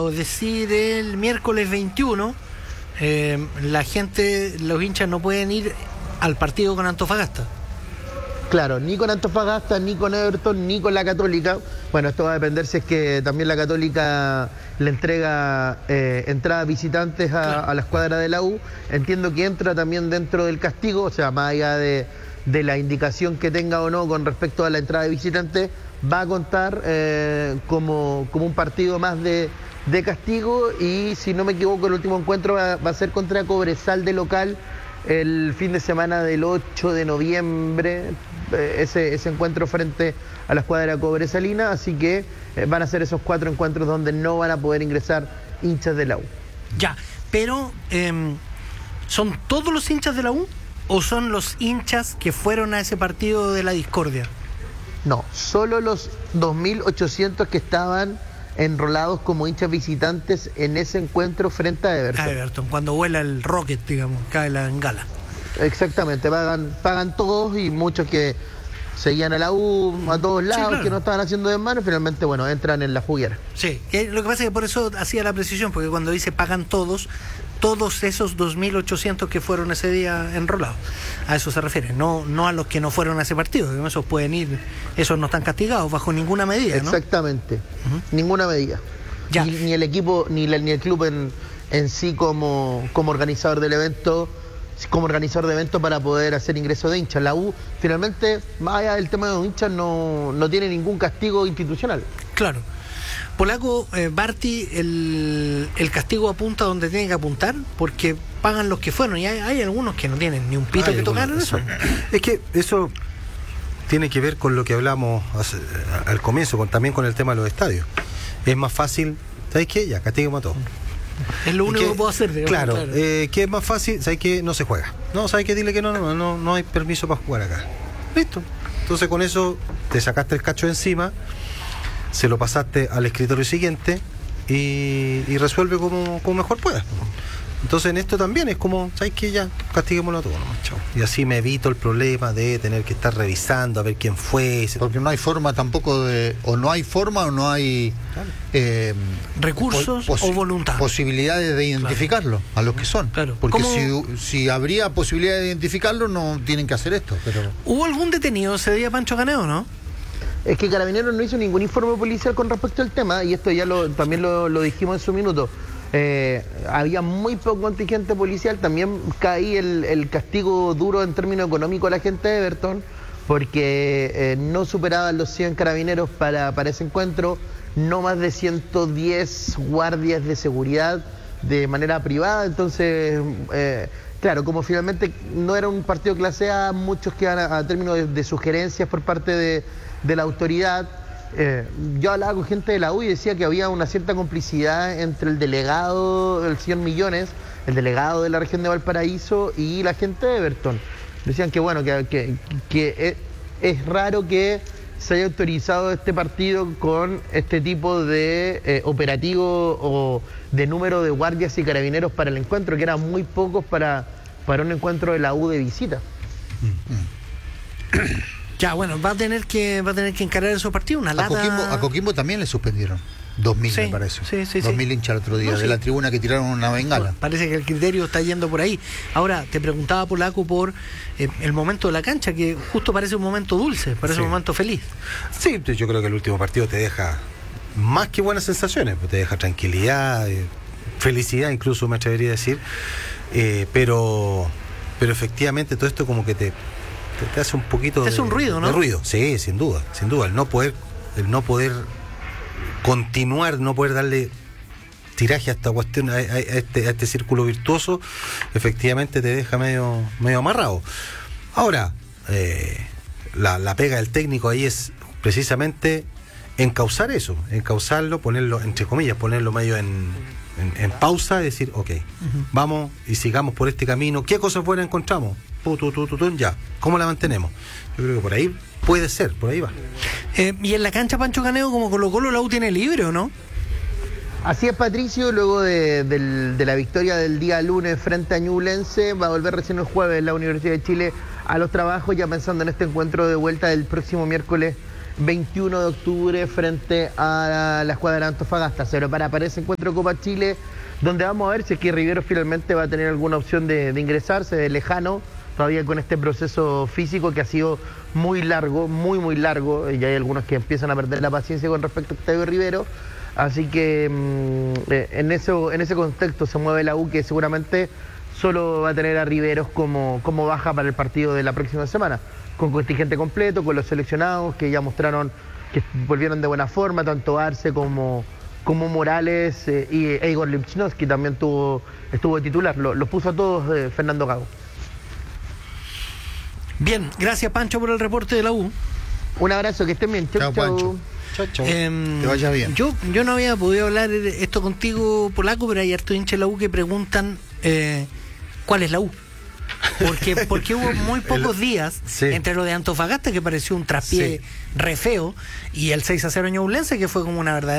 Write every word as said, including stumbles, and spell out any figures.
Decir el miércoles veintiuno, eh, la gente, los hinchas no pueden ir al partido con Antofagasta. Claro, ni con Antofagasta, ni con Everton, ni con la Católica. Bueno, esto va a depender si es que también la Católica le entrega eh, entradas visitantes a, claro. a la escuadra de la U. Entiendo que entra también dentro del castigo, o sea, más allá de, de la indicación que tenga o no con respecto a la entrada de visitantes, va a contar eh, como, como un partido más de, de castigo. Y si no me equivoco, el último encuentro va, va a ser contra Cobresal de local el fin de semana del ocho de noviembre, eh, ese, ese encuentro frente a la escuadra cobresalina. Así que eh, van a ser esos cuatro encuentros donde no van a poder ingresar hinchas de la U. Ya, pero eh, ¿son todos los hinchas de la U o son los hinchas que fueron a ese partido de la discordia? No, solo los dos mil ochocientos que estaban enrolados como hinchas visitantes en ese encuentro frente a Everton. A Everton, cuando vuela el Rocket, digamos, cae la bengala. Exactamente, pagan, pagan todos, y muchos que seguían a la U a todos lados, sí, claro, que no estaban haciendo desmanes, finalmente, bueno, entran en la juguera. Sí, lo que pasa es que por eso hacía la precisión, porque cuando dice pagan todos, todos esos dos mil ochocientos que fueron ese día enrolados, a eso se refiere, no, no a los que no fueron a ese partido, esos pueden ir, esos no están castigados bajo ninguna medida, ¿no? Exactamente, uh-huh. Ninguna medida. Ya. Ni, ni el equipo, ni, la, ni el club en, en sí como, como organizador del evento, como organizador de eventos para poder hacer ingreso de hinchas. La U, finalmente, más allá del tema de los hinchas, no, no tiene ningún castigo institucional. Claro. Polaco, eh, Barty, el, el castigo apunta donde tiene que apuntar, porque pagan los que fueron, y hay, hay algunos que no tienen ni un pito hay que tocar en eso. Es que eso tiene que ver con lo que hablamos hace, al comienzo, con, también con el tema de los estadios. Es más fácil, ¿sabes qué? Ya, castigamos a todos. Es lo único que, que puedo hacer, digamos, claro, claro. Eh, que es más fácil, ¿sabes qué? No se juega. No, ¿sabes qué? Dile que no, no, no, no hay permiso para jugar acá. Listo. Entonces con eso te sacaste el cacho de encima, se lo pasaste al escritorio siguiente y, y resuelve como, como mejor puedas. Entonces en esto también es como, ¿sabes qué? Ya, castiguémoslo a todos, ¿no? Chao. Y así me evito el problema de tener que estar revisando a ver quién fue. Porque no hay forma tampoco de, o no hay forma o no hay claro. eh, recursos posi- o voluntad. Posibilidades de identificarlo, claro, a los que son. Claro. Porque si, si habría posibilidad de identificarlo, no tienen que hacer esto. Pero... ¿Hubo algún detenido ese día, Pancho Caneo, no? Es que Carabineros no hizo ningún informe policial con respecto al tema, y esto ya lo, también lo, lo dijimos en su minuto. Eh, había muy poco contingente policial. También caí el, el castigo duro en términos económicos a la gente de Everton, porque eh, no superaban los cien carabineros para, para ese encuentro, no más de ciento diez guardias de seguridad de manera privada. Entonces, eh, claro, como finalmente no era un partido clase A, muchos quedan a, a términos de, de sugerencias por parte de, de la autoridad. Eh, yo hablaba con gente de la U y decía que había una cierta complicidad entre el delegado, el señor Millones, el delegado de la región de Valparaíso, y la gente de Everton. Decían que bueno, que, que, que es, es raro que se haya autorizado este partido con este tipo de eh, operativo o de número de guardias y carabineros para el encuentro, que eran muy pocos para, para un encuentro de la U de visita. Ya, bueno, va a tener que va a tener que encarar esos partidos, una a lata... Coquimbo, a Coquimbo también le suspendieron. Dos mil, sí, me parece. Sí, sí, Dos mil sí. hinchas el otro día, no, de sí. la tribuna que tiraron una bengala. Bueno, parece que el criterio está yendo por ahí. Ahora, te preguntaba, Polaco, por eh, el momento de la cancha, que justo parece un momento dulce, parece sí. un momento feliz. Sí, yo creo que el último partido te deja más que buenas sensaciones, te deja tranquilidad, eh, felicidad incluso, me atrevería a decir, eh, pero, pero efectivamente todo esto como que te... te hace un poquito es de, un ruido, ¿no? de ruido, sí, sin duda, sin duda, el no poder, el no poder continuar, no poder darle tiraje a esta cuestión, a, a, este, a este círculo virtuoso, efectivamente te deja medio, medio amarrado. Ahora, eh, la, la pega del técnico ahí es precisamente encauzar eso, encauzarlo, ponerlo, entre comillas, ponerlo medio en, en, en pausa, decir, ok, uh-huh. vamos y sigamos por este camino, ¿qué cosas buenas encontramos? Tu, tu, tu, tu, tu, ya, ¿cómo la mantenemos? Yo creo que por ahí puede ser, por ahí va. Eh, y en la cancha, Pancho Caneo, como Colo Colo, la U tiene libre, ¿o no? Así es, Patricio, luego de, de, de la victoria del día lunes frente a Ñublense, va a volver recién el jueves la Universidad de Chile a los trabajos, ya pensando en este encuentro de vuelta del próximo miércoles veintiuno de octubre frente a la escuadra de Antofagasta. Se prepara para ese encuentro de Copa Chile, donde vamos a ver si es que Rivero finalmente va a tener alguna opción de, de ingresarse de lejano, todavía con este proceso físico que ha sido muy largo, muy muy largo, y hay algunos que empiezan a perder la paciencia con respecto a Octavio Rivero, así que mmm, en, eso, en ese contexto se mueve la U, que seguramente solo va a tener a Riveros como, como baja para el partido de la próxima semana, con contingente completo, con los seleccionados que ya mostraron que volvieron de buena forma, tanto Arce como, como Morales eh, y Igor Lichnowsky también tuvo, estuvo de titular, los lo puso a todos eh, Fernando Gago. Bien, gracias Pancho por el reporte de la U. Un abrazo, que estén bien. Chau, Chao, chau. Pancho. Chao, chao. Eh, Que vaya bien. Yo, yo no había podido hablar de esto contigo, Polaco, pero hay harto hincha de la U que preguntan eh, ¿cuál es la U? Porque, porque hubo muy pocos días sí. entre lo de Antofagasta, que pareció un traspié Sí. re feo, y el seis a cero Ñublense, que fue como una verdadera